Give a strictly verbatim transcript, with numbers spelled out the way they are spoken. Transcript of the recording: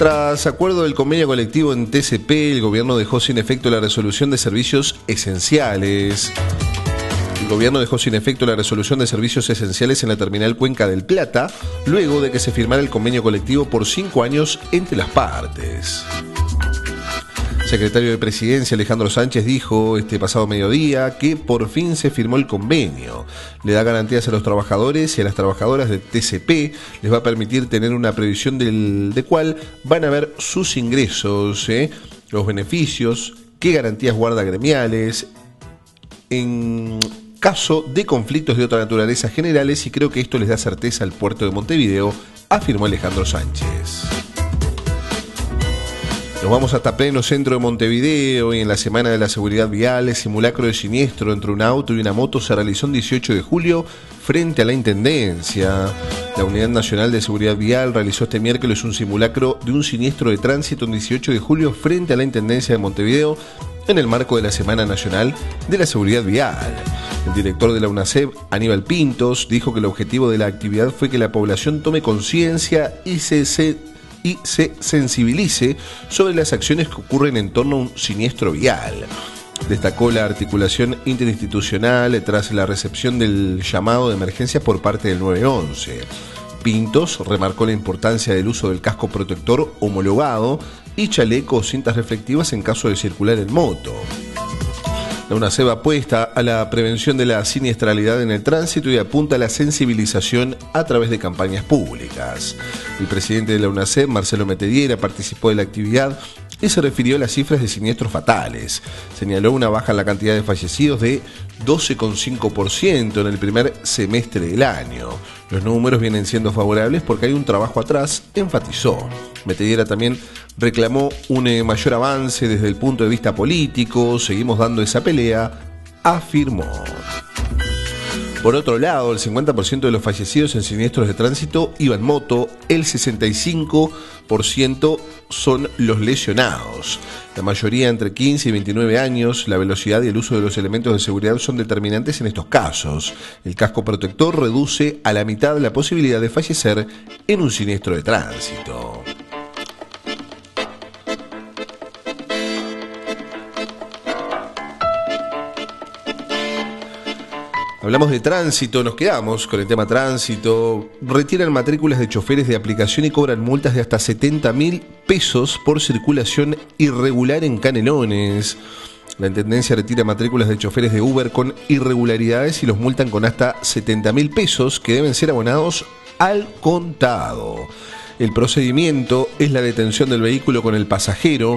Tras acuerdo del convenio colectivo en T C P, el gobierno dejó sin efecto la resolución de servicios esenciales. El gobierno dejó sin efecto la resolución de servicios esenciales en la terminal Cuenca del Plata, luego de que se firmara el convenio colectivo por cinco años entre las partes. El secretario de Presidencia, Alejandro Sánchez, dijo este pasado mediodía que por fin se firmó el convenio. Le da garantías a los trabajadores y a las trabajadoras de T C P. Les va a permitir tener una previsión del, de cuál van a ver sus ingresos, ¿eh? los beneficios, qué garantías guarda gremiales, en caso de conflictos de otra naturaleza generales, y creo que esto les da certeza al puerto de Montevideo, afirmó Alejandro Sánchez. Nos vamos hasta pleno centro de Montevideo y en la Semana de la Seguridad Vial, el simulacro de siniestro entre un auto y una moto se realizó el dieciocho de julio frente a la Intendencia. La Unidad Nacional de Seguridad Vial realizó este miércoles un simulacro de un siniestro de tránsito el dieciocho de julio frente a la Intendencia de Montevideo en el marco de la Semana Nacional de la Seguridad Vial. El director de la UNACEV, Aníbal Pintos, dijo que el objetivo de la actividad fue que la población tome conciencia y se, se, y se sensibilice sobre las acciones que ocurren en torno a un siniestro vial. Destacó la articulación interinstitucional tras la recepción del llamado de emergencia por parte del nueve once. Pintos remarcó la importancia del uso del casco protector homologado y chaleco o cintas reflectivas en caso de circular en moto. La UNACEV apuesta a la prevención de la siniestralidad en el tránsito y apunta a la sensibilización a través de campañas públicas. El presidente de la UNACEV, Marcelo Metediera, participó de la actividad y se refirió a las cifras de siniestros fatales. Señaló una baja en la cantidad de fallecidos de doce coma cinco por ciento en el primer semestre del año. Los números vienen siendo favorables porque hay un trabajo atrás, enfatizó. Metediera también reclamó un eh, mayor avance desde el punto de vista político. Seguimos dando esa pelea, afirmó. Por otro lado, el cincuenta por ciento de los fallecidos en siniestros de tránsito iban en moto, el sesenta y cinco por ciento son los lesionados. La mayoría entre quince y veintinueve años. La velocidad y el uso de los elementos de seguridad son determinantes en estos casos. El casco protector reduce a la mitad la posibilidad de fallecer en un siniestro de tránsito. Hablamos de tránsito, nos quedamos con el tema tránsito. Retiran matrículas de choferes de aplicación y cobran multas de hasta setenta mil pesos por circulación irregular en Canelones. La Intendencia retira matrículas de choferes de Uber con irregularidades y los multan con hasta setenta mil pesos que deben ser abonados al contado. El procedimiento es la detención del vehículo con el pasajero